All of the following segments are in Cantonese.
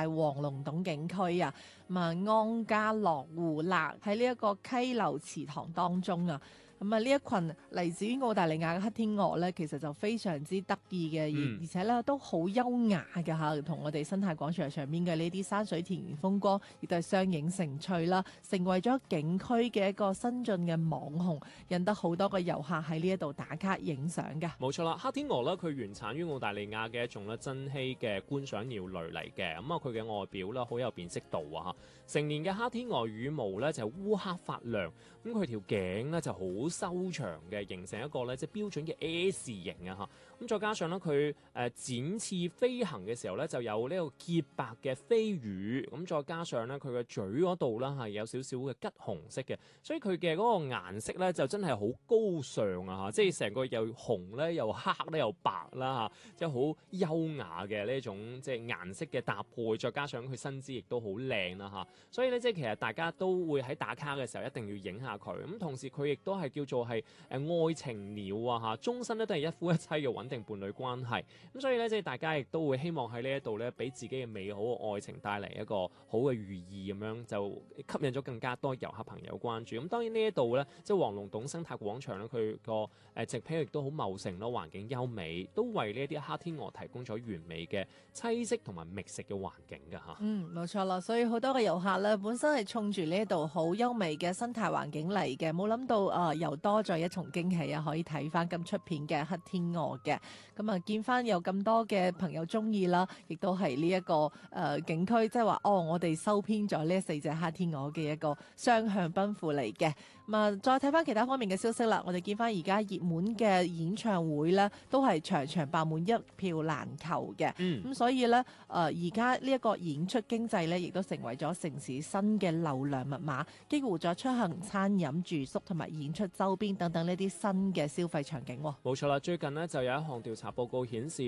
大黃龍洞景區啊，安家樂湖啦，喺呢一個溪流池塘當中啊。呢一群嚟自於澳大利亞嘅黑天鵝咧，其實就非常之得意嘅，而且咧都好優雅嘅嚇，同我哋生態廣場上面嘅呢啲山水田園風光，亦都係相映成趣啦，成為咗景區嘅一個新晉嘅網紅，引得好多個遊客喺呢一度打卡影相嘅。 冇錯啦，黑天鵝咧，佢原產於澳大利亞嘅一種咧珍稀嘅觀賞鳥類嚟嘅，佢嘅外表咧好有辨識度啊嚇，成年嘅黑天鵝羽毛咧就烏黑發亮，佢條頸咧就好修長嘅，形成一個咧即係標準嘅 S 型啊嚇，再加上咧佢展翅飛行嘅時候咧就有呢個潔白嘅飛羽，再加上咧佢嘅嘴嗰度啦係有少少嘅橘紅色嘅，所以佢嘅嗰個顏色咧就真係好高尚啊嚇，即係成個又紅咧又黑咧又白啦嚇，即係好優雅嘅呢種即係顏色嘅搭配，再加上佢身姿亦都好靚啦嚇，所以咧即係其實大家都會喺打卡嘅時候一定要影下佢，咁同時佢亦都係叫做係愛情鳥啊嚇，終身咧都係一夫一妻嘅穩定伴侶關係，咁所以咧即係大家亦都會希望喺呢一度咧俾自己嘅美好嘅愛情帶嚟一個好嘅寓意，咁樣就吸引咗更加多遊客朋友關注。咁當然呢一度咧即係黃龍洞生態廣場咧，佢個植被亦都好茂盛咯，環境優美，都為呢一啲黑天鵝提供咗完美嘅棲息同埋覓食嘅環境㗎嚇。 冇錯啦，所以好多嘅遊客咧本身係衝住呢一度好優美嘅生態環境嚟嘅，冇諗到又多咗一重驚喜啊！可以睇翻咁出片嘅黑天鵝嘅，見翻有咁多嘅朋友中意啦，亦都係呢一個景區，即係話我哋收編咗呢4隻黑天鵝嘅一個雙向奔赴嚟嘅。再睇翻其他方面嘅消息啦，我哋見翻而家熱門嘅演唱會咧，都係場場爆滿，一票難求嘅。咁所以咧而家呢一個演出經濟咧，亦都成為咗城市新嘅流量密碼，幾乎咗出行、餐飲、住宿同埋演出周邊等等呢啲新嘅消費場景。 冇錯啦，最近呢就有一項調查報告顯示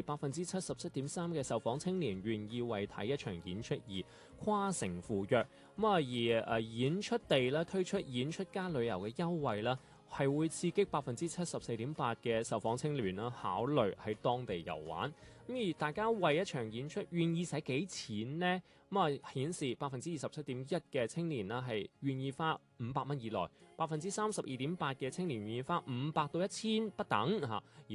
，77.3%嘅受訪青年願意為睇一場演出而跨城赴約。而演出地咧推出演出加旅遊嘅優惠啦，係會刺激74.8%嘅受訪青年啦考慮喺當地遊玩。而大家為一場演出願意使幾錢呢？顯示27.1%嘅青年啦係願意花500蚊以內，32.8%嘅青年願意花500到1000不等嚇，而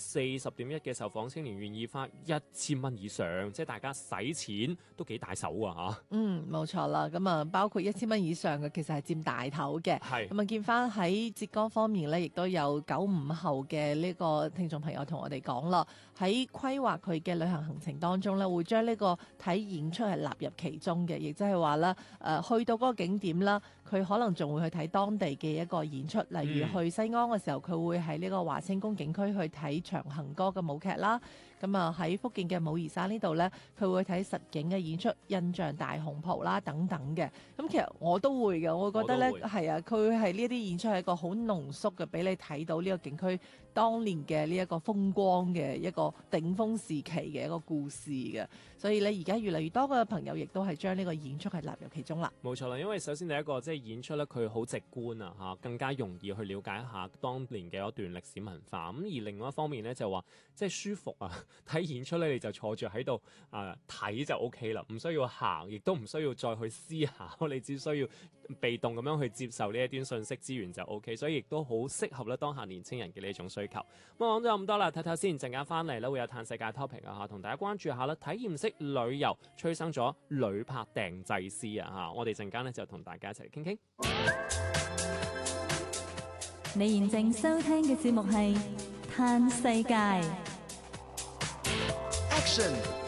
40.1%嘅受訪青年願意花1000蚊以上，即係大家使錢都幾大手啊嚇。 冇錯啦，包括1000蚊以上嘅其實係佔大頭嘅。 係見翻喺浙江方面咧，亦都有95後嘅呢個聽眾朋友同我哋講啦，喺規劃佢嘅旅行行程當中咧，會將呢個睇演出係納入其中嘅，亦即係話啦，去到嗰個景點啦，佢可能仲會去睇當地嘅一個演出，例如去西安嘅時候，佢會喺呢個華清宮景區去睇長行歌嘅舞劇啦。喺福建嘅武夷山呢度呢，佢會睇實景嘅演出，印象大紅袍啦等等嘅。其實我都會嘅，我覺得呢係啊，佢係呢啲演出係一個好濃縮嘅，俾你睇到呢個景區當年嘅呢一個風光嘅一個頂峰時期嘅一個故事嘅。所以呢，而家越嚟越多嘅朋友亦都係將呢個演出係納入其中啦。 冇錯啦，因為首先第一個即係演出咧，佢好直觀啊嚇，更加容易去了解一下當年嘅一段歷史文化。而另外一方面咧，就話即係舒服啊，睇演出咧你就坐住喺度睇就 OK 啦，唔需要行，亦都唔需要再去思考，你只需要被動咁樣去接受呢一段信息資源就 OK， 所以亦都好適合咧當下年青人嘅呢一種需求。講咗咁多啦，睇睇先，陣間翻嚟咧會有嘆世界 topic 啊嚇，同大家關注一下啦，體驗式旅遊催生咗旅拍訂製師啊嚇，我哋陣間咧就同大家一齊嚟傾傾。 你現正收聽嘅節目係嘆世界。 Action